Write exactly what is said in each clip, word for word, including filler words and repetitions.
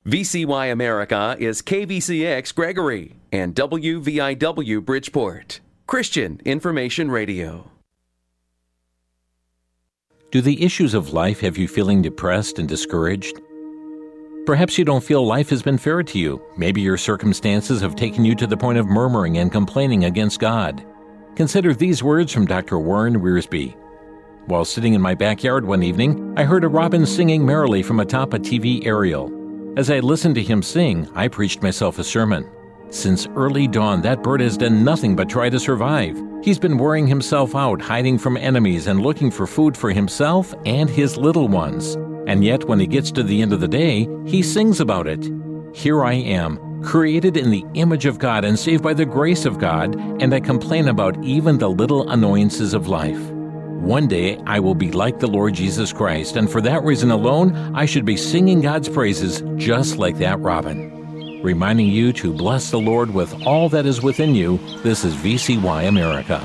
V C Y America is K V C X Gregory and W V I W Bridgeport. Christian Information Radio. Do the issues of life have you feeling depressed and discouraged? Perhaps you don't feel life has been fair to you. Maybe your circumstances have taken you to the point of murmuring and complaining against God. Consider these words from Doctor Warren Wiersbe. While sitting in my backyard one evening, I heard a robin singing merrily from atop a T V aerial. As I listened to him sing, I preached myself a sermon. Since early dawn, that bird has done nothing but try to survive. He's been wearing himself out, hiding from enemies and looking for food for himself and his little ones. And yet, when he gets to the end of the day, he sings about it. Here I am, created in the image of God and saved by the grace of God, and I complain about even the little annoyances of life. One day, I will be like the Lord Jesus Christ, and for that reason alone, I should be singing God's praises just like that robin. Reminding you to bless the Lord with all that is within you, this is V C Y America.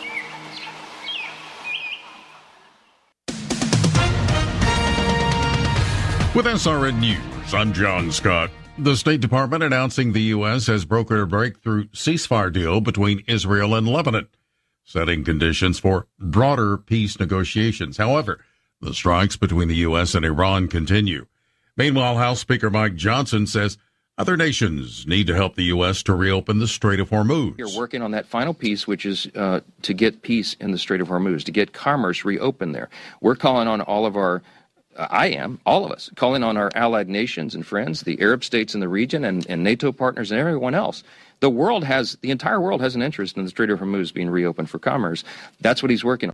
With S R N News, I'm John Scott. The State Department announcing the U S has brokered a breakthrough ceasefire deal between Israel and Lebanon, setting conditions for broader peace negotiations. However, the strikes between the U S and Iran continue. Meanwhile, House Speaker Mike Johnson says other nations need to help the U S to reopen the Strait of Hormuz. You're working on that final piece, which is uh, to get peace in the Strait of Hormuz, to get commerce reopened there. We're calling on all of our, uh, I am, all of us, calling on our allied nations and friends, the Arab states in the region and, and NATO partners and everyone else. The world has, the entire world has an interest in the Strait of Hormuz being reopened for commerce. That's what he's working on.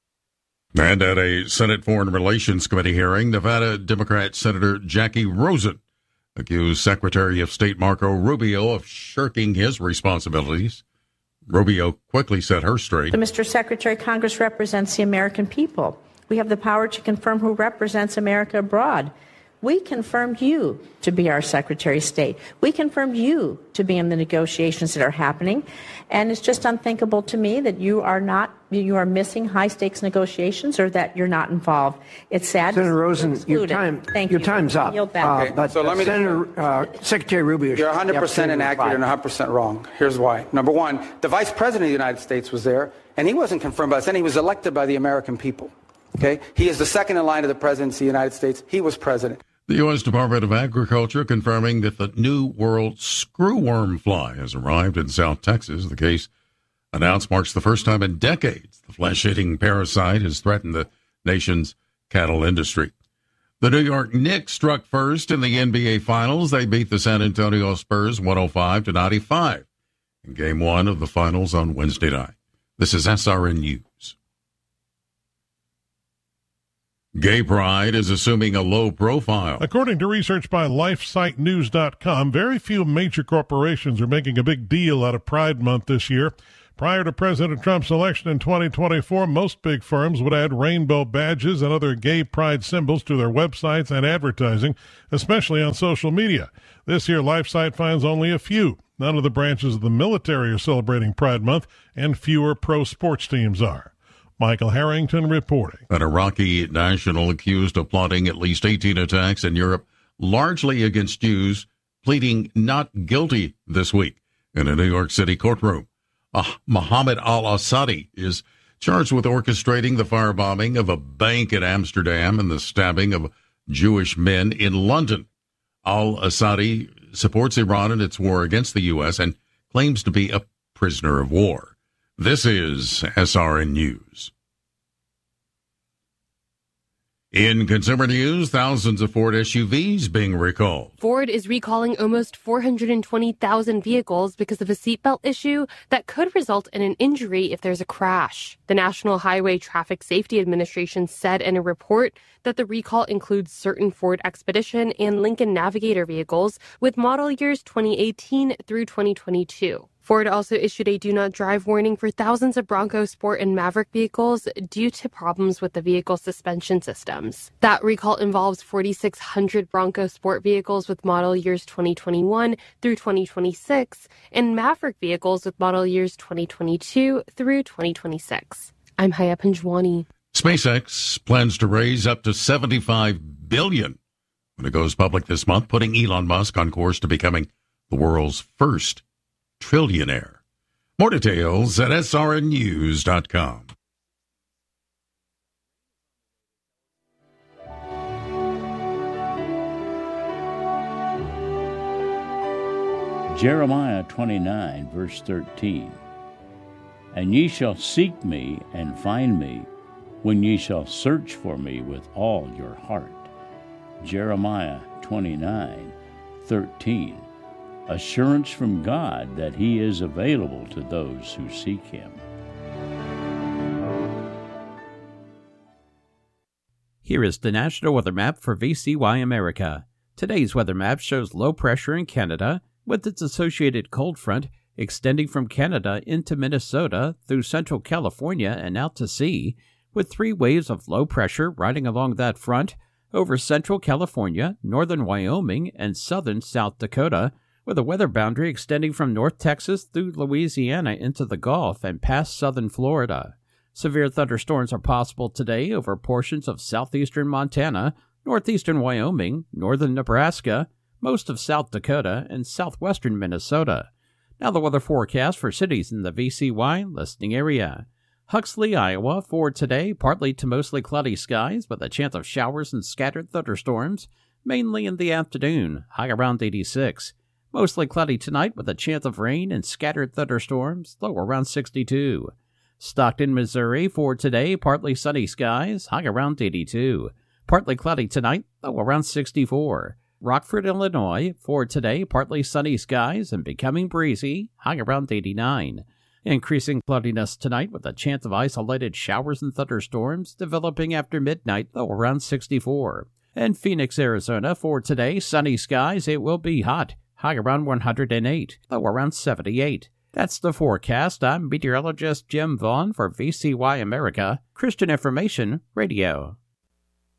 And at a Senate Foreign Relations Committee hearing, Nevada Democrat Senator Jackie Rosen accused Secretary of State Marco Rubio of shirking his responsibilities. Rubio quickly set her straight. Mister Secretary, Congress represents the American people. We have the power to confirm who represents America abroad. We confirmed you to be our Secretary of State. We confirmed you to be in the negotiations that are happening. And it's just unthinkable to me that you are not, you are missing high-stakes negotiations or that you're not involved. It's sad. Senator Rosen, your, time, Thank your you. time's up. Yield back. Uh, Okay, but so let me Senator uh, Secretary Rubio, you're one hundred percent inaccurate and one hundred percent wrong. Here's why. Number one, the Vice President of the United States was there, and he wasn't confirmed by us, and he was elected by the American people. Okay? He is the second in line to the presidency of the United States. He was president. The U S Department of Agriculture confirming that the New World screwworm fly has arrived in South Texas. The case announced marks the first time in decades the flesh-eating parasite has threatened the nation's cattle industry. The New York Knicks struck first in the N B A Finals. They beat the San Antonio Spurs one oh five to ninety-five in Game one of the Finals on Wednesday night. This is S R N News. Gay pride is assuming a low profile. According to research by life site news dot com, very few major corporations are making a big deal out of Pride Month this year. Prior to President Trump's election in twenty twenty-four, most big firms would add rainbow badges and other gay pride symbols to their websites and advertising, especially on social media. This year, LifeSite finds only a few. None of the branches of the military are celebrating Pride Month, and fewer pro sports teams are. Michael Harrington reporting. An Iraqi national accused of plotting at least eighteen attacks in Europe, largely against Jews, pleading not guilty this week in a New York City courtroom. Uh, Mohammed al-Assadi is charged with orchestrating the firebombing of a bank in Amsterdam and the stabbing of Jewish men in London. Al-Assadi supports Iran in its war against the U S and claims to be a prisoner of war. This is S R N News. In consumer news, thousands of Ford S U Vs being recalled. Ford is recalling almost four hundred twenty thousand vehicles because of a seatbelt issue that could result in an injury if there's a crash. The National Highway Traffic Safety Administration said in a report that the recall includes certain Ford Expedition and Lincoln Navigator vehicles with model years twenty eighteen through twenty twenty-two. Ford also issued a do not drive warning for thousands of Bronco Sport and Maverick vehicles due to problems with the vehicle suspension systems. That recall involves forty-six hundred Bronco Sport vehicles with model years twenty twenty-one through twenty twenty-six and Maverick vehicles with model years twenty twenty-two through twenty twenty-six. I'm Haya Panjwani. SpaceX plans to raise up to seventy-five billion dollars when it goes public this month, putting Elon Musk on course to becoming the world's first trillionaire. More details at S R N news dot com. Jeremiah twenty-nine, verse thirteen. And ye shall seek me and find me, when ye shall search for me with all your heart. Jeremiah twenty-nine, thirteen. Assurance from God that He is available to those who seek Him. Here is the National Weather Map for V C Y America. Today's weather map shows low pressure in Canada, with its associated cold front extending from Canada into Minnesota through central California and out to sea, with three waves of low pressure riding along that front over central California, northern Wyoming, and southern South Dakota, with a weather boundary extending from North Texas through Louisiana into the Gulf and past southern Florida. Severe thunderstorms are possible today over portions of southeastern Montana, northeastern Wyoming, northern Nebraska, most of South Dakota, and southwestern Minnesota. Now the weather forecast for cities in the V C Y listening area. Huxley, Iowa, for today, partly to mostly cloudy skies with a chance of showers and scattered thunderstorms, mainly in the afternoon, high around eighty-six. Mostly cloudy tonight with a chance of rain and scattered thunderstorms, low around sixty-two. Stockton, Missouri, for today, partly sunny skies, high around eighty-two. Partly cloudy tonight, low around sixty-four. Rockford, Illinois, for today, partly sunny skies and becoming breezy, high around eighty-nine. Increasing cloudiness tonight with a chance of isolated showers and thunderstorms developing after midnight, though around sixty-four. And Phoenix, Arizona, for today, sunny skies, it will be hot, high around one hundred eight, though around seventy-eight. That's the forecast. I'm meteorologist Jim Vaughn for V C Y America, Christian Information Radio.